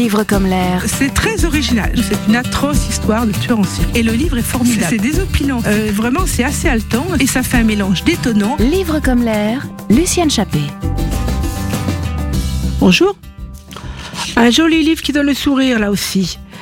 Livre comme l'air. C'est très original. C'est une atroce histoire de tueur en série. Et le livre est formidable. C'est désopilant. Vraiment, c'est assez haletant et ça fait un mélange détonnant. Livre comme l'air, Lucienne Chappé. Bonjour. Un joli livre qui donne le sourire là aussi.